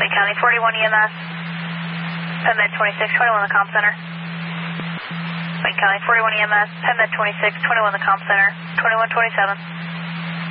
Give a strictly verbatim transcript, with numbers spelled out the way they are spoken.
Wayne County forty-one E M S. PennMed twenty-six twenty-one, the comm center. Wayne County forty-one E M S. PennMed twenty-six twenty-one, the comm center. twenty-one twenty-seven.